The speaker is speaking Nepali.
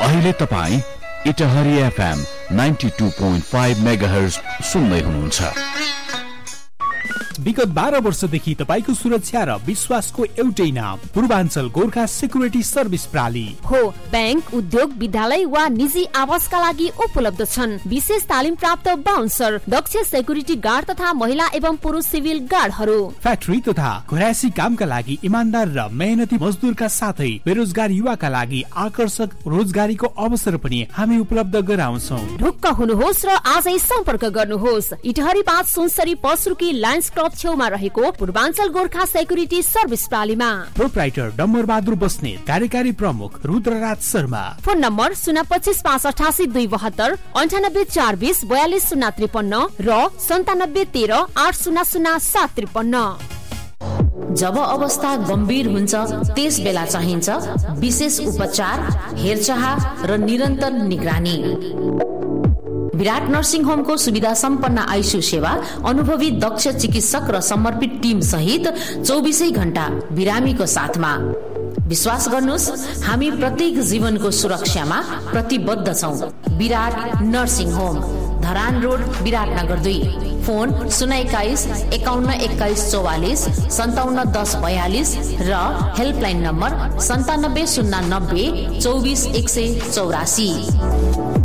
अहिले तपाईं इटहरी एफएम 92.5 मेगाहर्ज सुन्दै हुनुहुन्छ। विगत 12 वर्षदेखि तपाईको सुरक्षा र विश्वासको एउटै नाम पूर्वाञ्चल गोर्खा सेक्युरिटी सर्भिस प्रणाली हो। बैंक, उद्योग, विद्यालय वा निजी आवासका लागि उपलब्ध छन्। विशेष तालिम प्राप्त बाउन्सर, दक्ष सेक्युरिटी गार्ड तथा महिला एवं पुरुष सिभिल गार्डहरू, फ्याक्ट्री तथा घरायसी कामका लागि इमानदार र मेहनती मजदुरका साथै बेरोजगार युवाका लागि आकर्षक रोजगारीको अवसर पनि हामी उपलब्ध गराउँछौँ। ढुक्क हुनुहोस् र आजै सम्पर्क गर्नुहोस्। इटहरी 5 सुनसरी पसरुकी लायन्स क्लब छेउमा रहेको पूर्वाञ्चल गोर्खा सेक्युरिटी सर्भिस प्रणालीमा। प्रोप्राइटर डम्बर बहादुर बस्नेत, कार्यकारी प्रमुख रुद्रराज शर्मा। फोन नम्बर 025 588 272 98 420 42 053 र 97 13 800 753। जब अवस्था गम्भीर हुन्छ त्यस बेला चाहिन्छ विशेष उपचार, हेरचाह र निरन्तर निगरानी। विराट नर्सिङ होमको सुविधा सम्पन्न आइसियु सेवा, अनुभवी दक्ष चिकित्सक र समर्पित टिम सहित 24 घण्टा बिरामीको साथमा। विश्वास गर्नुहोस्, हामी प्रत्येक जीवनको सुरक्षामा प्रतिबद्ध छौं। विराट nursing home, Dharan road, Biratnagar 2। Phone 021 51 21 44 57 10 42 र हेल्पलाइन नम्बर 97 090 24 184।